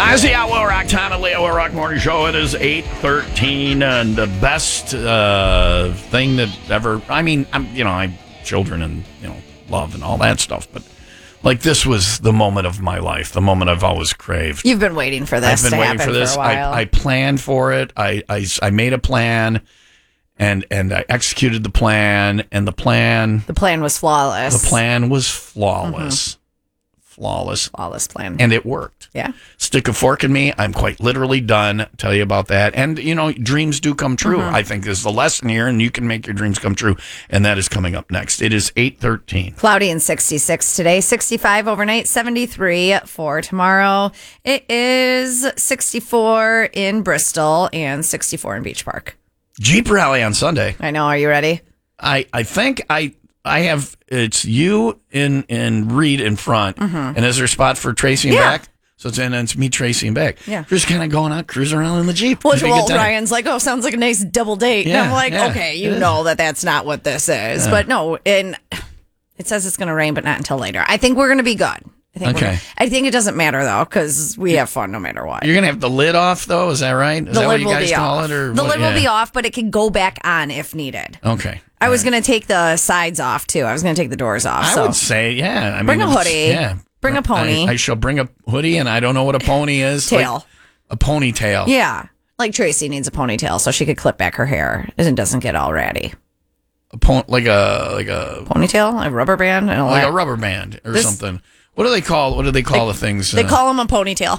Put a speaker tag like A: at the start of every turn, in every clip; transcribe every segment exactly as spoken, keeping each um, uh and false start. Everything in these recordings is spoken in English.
A: As the Will Rock, Tom and Leo Will Rock Morning Show, it is eight thirteen, and the best uh, thing that ever, I mean, I'm, you know, I have children and, you know, love and all that stuff, but like this was the moment of my life, the moment I've always craved.
B: You've been waiting for this
A: I've been
B: to
A: waiting
B: happen
A: for this.
B: for a while.
A: I, I planned for it. I, I, I made a plan, and and I executed the plan, and the plan,
B: the plan was flawless.
A: the plan was flawless. Mm-hmm. Flawless.
B: Flawless plan.
A: And it worked.
B: Yeah.
A: Stick a fork in me. I'm quite literally done. Tell you about that. And, you know, dreams do come true, mm-hmm. I think is the lesson here, and you can make your dreams come true. And that is coming up next. It is eight thirteen.
B: Cloudy and sixty-six today, sixty-five overnight, seventy-three for tomorrow. It is sixty-four in Bristol and sixty-four in Beach Park.
A: Jeep rally on Sunday.
B: I know. Are you ready?
A: I, I think I... I have, it's you in, in Reed in front, mm-hmm. and is there a spot for Tracy and
B: yeah.
A: back? So it's, and it's me, Tracy, and back.
B: Yeah.
A: Just kind of going out, cruising around in the Jeep.
B: Well, well Ryan's like, oh, sounds like a nice double date.
A: Yeah,
B: and I'm like,
A: yeah,
B: okay, you know that that's not what this is. Yeah. But no, and it says it's going to rain, but not until later. I think we're going to be good. I think
A: okay.
B: I think it doesn't matter, though, because we have fun no matter what.
A: You're going to have the lid off, though? Is that right? Is
B: the
A: that
B: lid
A: what you
B: will
A: guys
B: be
A: call
B: off.
A: it? Or
B: the
A: what?
B: lid
A: Yeah.
B: will be off, but it can go back on if needed.
A: Okay.
B: I
A: All
B: was
A: right.
B: going to take the sides off, too. I was going to take the doors off.
A: I
B: so.
A: would say, yeah. I
B: bring
A: mean,
B: a hoodie.
A: Yeah.
B: Bring a pony.
A: I, I shall bring a hoodie, and I don't know what a pony is.
B: Tail.
A: Like a ponytail.
B: Yeah. Like Tracy needs a ponytail so she could clip back her hair and it doesn't get all ratty.
A: A pon- like a like a
B: ponytail, a rubber band, and all
A: like
B: that.
A: a rubber band or
B: This,
A: something. What do they call? What do they call
B: they,
A: the things?
B: They
A: uh,
B: call them a ponytail.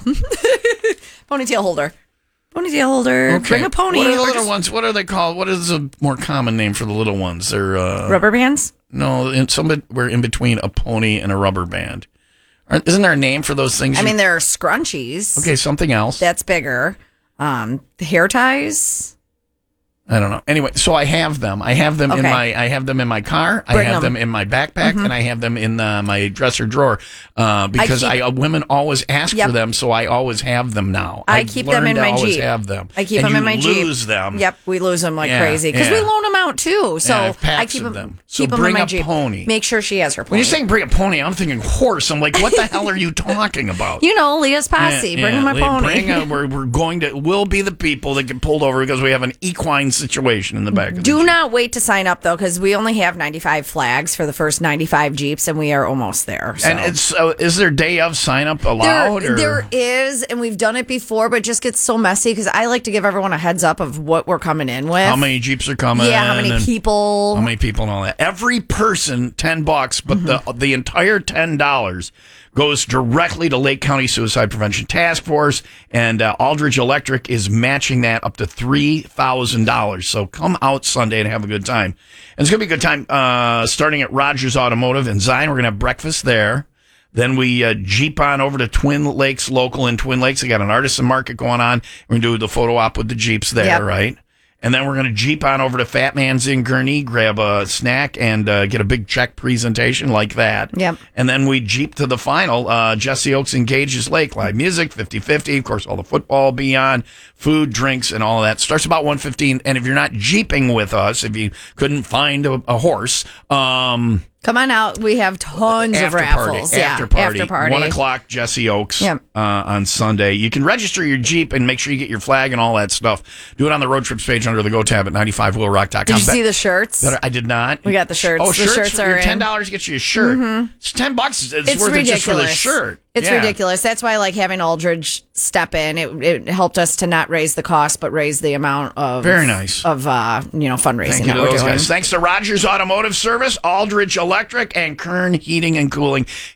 B: Ponytail holder. Ponytail holder.
A: Okay.
B: Bring a pony.
A: What are the little
B: just,
A: ones? What are they called? What is a more common name for the little ones? They're uh,
B: rubber bands.
A: No, in some we're in between a pony and a rubber band. Aren't, isn't there a name for those things?
B: I
A: you,
B: mean, there are scrunchies.
A: Okay, something else.
B: That's bigger. Um, the hair ties.
A: I don't know. Anyway, so I have them. I have them
B: okay.
A: in my. I have them in my car.
B: Bring
A: I have
B: them.
A: them in my backpack,
B: mm-hmm.
A: and I have them in uh, my dresser drawer uh, because I,
B: I, keep,
A: I women always ask
B: yep.
A: for them, so I always have them now.
B: I
A: I've
B: keep them in
A: to
B: my
A: always
B: Jeep.
A: Have them.
B: I keep
A: and
B: them in my
A: you
B: Jeep.
A: Lose them.
B: Yep, we lose them like
A: yeah,
B: crazy because
A: yeah.
B: we loan them out too. So
A: yeah, I,
B: I keep them.
A: them. So
B: keep them
A: bring
B: in my
A: a
B: Jeep.
A: pony.
B: Make sure she has her pony.
A: When you're saying bring a pony, I'm thinking horse. I'm like, what the hell are you talking about?
B: You know, Leah's posse.
A: Yeah,
B: bring
A: yeah,
B: my pony.
A: Bring a, we're we're going to. We'll be the people that get pulled over because we have an equine situation in the back. Of
B: Do
A: the
B: not wait to sign up, though, because we only have ninety-five flags for the first ninety-five Jeeps, and we are almost there. So.
A: And it's uh, is there day of sign up allowed?
B: There,
A: or?
B: there is, and we've done it before, but it just gets so messy because I like to give everyone a heads up of what we're coming in with.
A: How many Jeeps are coming?
B: Yeah, how many
A: and
B: people?
A: How many people and all that? Every person, ten bucks, but mm-hmm. the the entire ten dollars goes directly to Lake County Suicide Prevention Task Force, and uh, Aldridge Electric is matching that up to three thousand dollars. So come out Sunday and have a good time. And it's going to be a good time uh, starting at Rogers Automotive in Zion. We're going to have breakfast there. Then we uh, Jeep on over to Twin Lakes Local in Twin Lakes. They got an artisan market going on. We're going to do the photo op with the Jeeps there, yep. right? And then we're going to Jeep on over to Fat Man's in Gurnee, grab a snack, and uh, get a big check presentation like that.
B: Yep.
A: And then we Jeep to the final. Uh, Jesse Oaks Engages Lake, live music, fifty-fifty. Of course, all the football will be on, food, drinks, and all of that. Starts about one fifteen. And if you're not Jeeping with us, if you couldn't find a, a horse... um
B: Come on out. We have tons
A: after
B: of raffles.
A: Party,
B: yeah,
A: after party.
B: After party.
A: One o'clock, Jesse Oaks
B: yep.
A: uh, on Sunday. You can register your Jeep and make sure you get your flag and all that stuff. Do it on the road trips page under the Go tab at ninety-five will rock dot com.
B: Did you see the shirts?
A: I did not.
B: We got the shirts.
A: Oh,
B: the
A: shirts?
B: shirts are
A: ten dollars gets you a shirt.
B: Mm-hmm.
A: It's ten bucks. It's,
B: it's
A: worth
B: ridiculous.
A: it just for the shirt.
B: It's
A: yeah.
B: ridiculous. That's why I like having Aldridge step in. It, it helped us to not raise the cost, but raise the amount of
A: very nice
B: of uh, you know fundraising
A: Thank you
B: that
A: to
B: we're
A: those
B: doing.
A: guys. Thanks to Rogers Automotive Service, Aldridge Electric, and Kern Heating and Cooling.